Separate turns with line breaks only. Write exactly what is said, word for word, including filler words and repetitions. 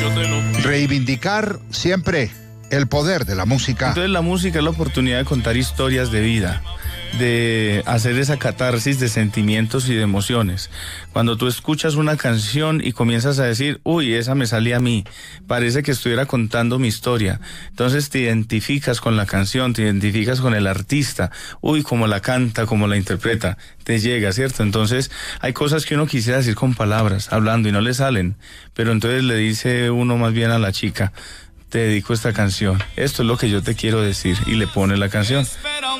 Reivindicar siempre el poder de la música.
Entonces la música es la oportunidad de contar historias de vida, de hacer esa catarsis de sentimientos y de emociones. Cuando tú escuchas una canción y comienzas a decir, uy, esa me sale a mí, parece que estuviera contando mi historia. Entonces te identificas con la canción, te identificas con el artista, uy, cómo la canta, cómo la interpreta, te llega, ¿cierto? Entonces hay cosas que uno quisiera decir con palabras, hablando y no le salen, pero entonces le dice uno más bien a la chica, te dedico esta canción, esto es lo que yo te quiero decir, y le pone la canción.